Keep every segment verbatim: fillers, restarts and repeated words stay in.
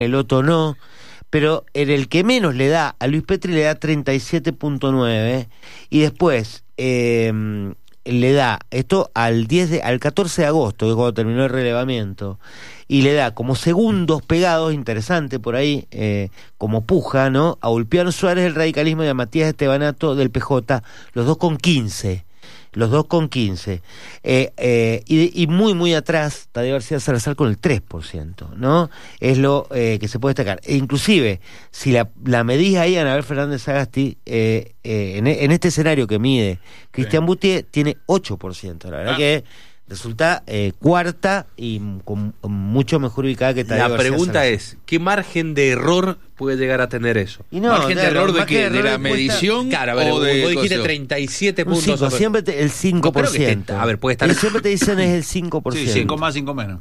el otro no, pero en el que menos le da a Luis Petri le da treinta y siete punto nueve y después eh, le da esto al diez de, al catorce de agosto, que es cuando terminó el relevamiento, y le da como segundos pegados, interesante por ahí, eh, como puja, ¿no? A Ulpiano Suárez del radicalismo y a Matías Estebanato del P J, los dos con quince. Los dos con quince. Eh, eh, y, y muy, muy atrás, Tadeo García Salazar con el tres por ciento, ¿no? Es lo eh, que se puede destacar. E inclusive, si la, la medís ahí, Anabel Fernández Sagasti, eh, eh, en, en este escenario que mide Cristian Boutier, tiene ocho por ciento. La verdad ah. que resulta eh, cuarta y con, con mucho mejor ubicada que Tadeo La García pregunta Salazar. es, ¿qué margen de error puede llegar a tener eso? Y no, ¿margen de error de qué? ¿De la medición? Claro, a ver, o de vos dijiste coso? treinta y siete puntos. cinco, siempre te, el cinco por ciento. No, esté, a ver, puede estar... Y siempre te dicen es el cinco por ciento. Sí, cinco más, cinco menos.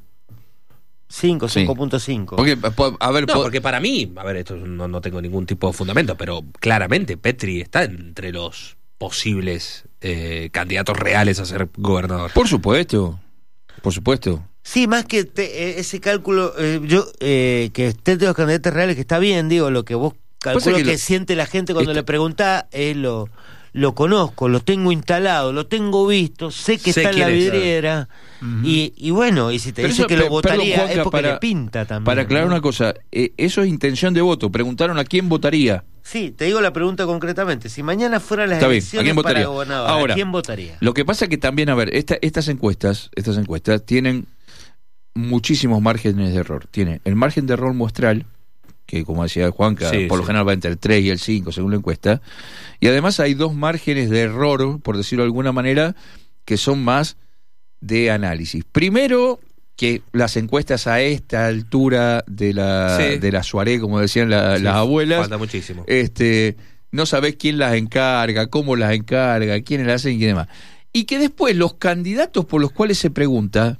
cinco, cinco punto cinco. Porque, a ver, no, porque para mí, a ver, esto no, no tengo ningún tipo de fundamento, pero claramente Petri está entre los posibles eh, candidatos reales a ser gobernador. Por supuesto. Por supuesto. Sí, más que te, ese cálculo, eh, yo eh, que esté de los candidatos reales, que está bien, digo, lo que vos calculo que, que lo, siente la gente cuando este, le preguntás es lo, lo conozco, lo tengo instalado, lo tengo visto, sé que sé está en la vidriera, uh-huh. y, y bueno, y si te pero dice eso, que lo votaría perdón, Juanca, es porque para, le pinta también. Para aclarar ¿no? una cosa, eh, eso es intención de voto, preguntaron a quién votaría. Sí, te digo la pregunta concretamente. Si mañana fueran las Está elecciones bien, ¿a quién para votaría? gobernador, Ahora, ¿a quién votaría? Lo que pasa es que también, a ver, esta, estas encuestas, estas encuestas tienen muchísimos márgenes de error. Tiene el margen de error muestral, que como decía Juanca, sí, por lo sí. general va entre el tres y el cinco según la encuesta, y además hay dos márgenes de error, por decirlo de alguna manera, que son más de análisis. Primero, que las encuestas a esta altura de la sí. de la soirée, como decían la, sí, las abuelas, falta muchísimo. Este, no sabés quién las encarga, cómo las encarga, quiénes las hacen y quién demás. Y que después los candidatos por los cuales se pregunta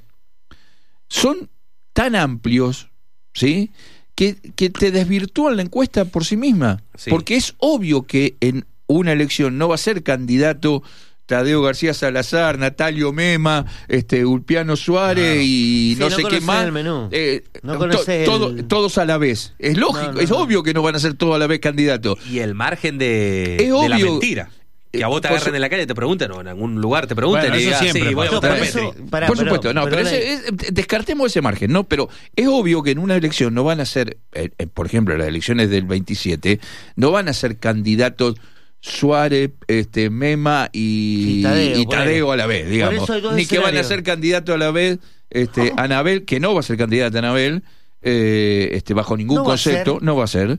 son tan amplios, ¿sí?, que, que te desvirtúan la encuesta por sí misma. Sí. Porque es obvio que en una elección no va a ser candidato Tadeo García Salazar, Natalio Mema, este Ulpiano Suárez no. y sí, no, no sé qué más. El menú. Eh, no to, todo, el... Todos a la vez. Es lógico, no, no, es no. obvio que no van a ser todos a la vez candidatos. Y el margen de, es de obvio, la mentira. Que a vos te agarren pues, en la calle y te pregunten, o en algún lugar te pregunten, bueno, y digas, sí, voy a votar a Petri. Por supuesto, pero, no, pero, pero ese, es, descartemos ese margen, ¿no? Pero es obvio que en una elección no van a ser, eh, eh, por ejemplo, las elecciones del veintisiete, no van a ser candidatos Suárez, este, Mema y, y Tadeo, y Tadeo bueno. a la vez, digamos. Ni escenarios. Que van a ser candidatos a la vez, este, Anabel, que no va a ser candidata Anabel, Eh, este, bajo ningún no concepto, no va a ser,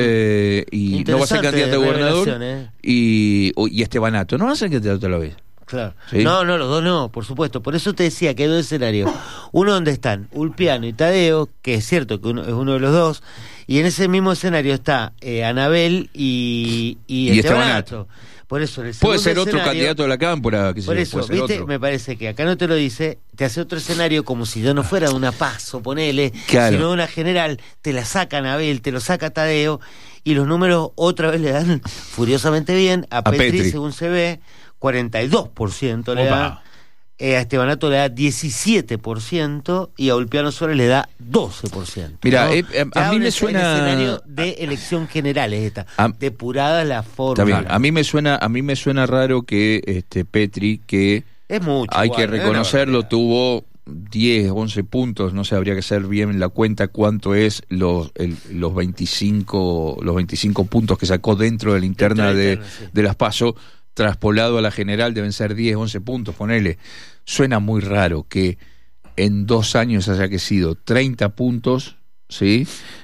eh, y no va a ser candidato a gobernador, eh. y, y Estebanato, no va a ser candidato a la vez. Claro. ¿Sí? No, no, los dos no, por supuesto. Por eso te decía que hay dos escenarios. Uno donde están Ulpiano y Tadeo, que es cierto que uno, es uno de los dos, y en ese mismo escenario está eh, Anabel y, y, y Estebanato. Por eso, el puede ser otro candidato de la cámpora. Que por se eso, puede ser viste, otro. Me parece que acá no te lo dice, te hace otro escenario como si yo no fuera de una PASO, ponele, claro. sino de una general, te la saca Anabel, te lo saca Tadeo, y los números otra vez le dan furiosamente bien a, a Petri, Petri, según se ve, cuarenta y dos por ciento le da, eh, a Estebanato le da diecisiete por ciento y a Ulpiano Suárez le da doce por ciento. Mira, ¿no? eh, eh, a mí me suena... escenario de elección general es esta, a... depurada la forma. A mí me suena, a mí me suena raro que este Petri, que es mucho, hay igual, que reconocerlo, ¿eh? tuvo diez, once puntos, no sé, habría que hacer bien la cuenta cuánto es los el, los veinticinco los veinticinco puntos que sacó dentro de la interna de, interna, sí. de las PASO, traspolado a la general deben ser diez, once puntos, ponele. Suena muy raro que en dos años haya que sido treinta puntos, ¿sí?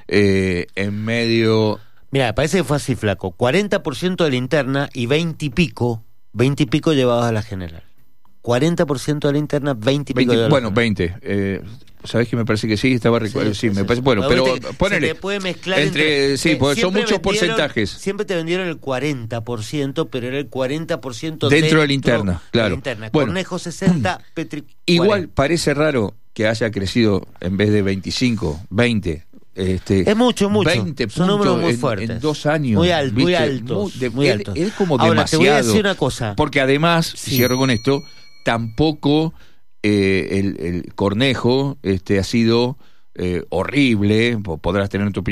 Eh, en medio... Mira, parece que fue así, flaco. cuarenta por ciento de la interna y veinte y pico, veinte y pico llevados a la general. cuarenta por ciento de la interna, veinte y pico veinte, de la bueno, general. veinte. Eh, ¿Sabés que me parece que sí? Estaba recuerdo. Sí, sí, sí, me parece. Bueno, pero ponele. Se te puede mezclar entre, entre sí, porque son muchos porcentajes. Siempre te vendieron el cuarenta por ciento, pero era el cuarenta por ciento dentro, dentro de la interna, claro. De la interna. Bueno, Cornejo sesenta, Petri cuarenta. Igual parece raro que haya crecido en vez de veinticinco, veinte. Este, es mucho, mucho. veinte son números muy en, fuertes. En dos años. Muy, al, muy altos. Muy, de, muy es, altos. Es como Ahora, demasiado. te voy a decir una cosa. Porque además, sí. cierro con esto, tampoco eh, el, el Cornejo este, ha sido eh, horrible, podrás tener tu opinión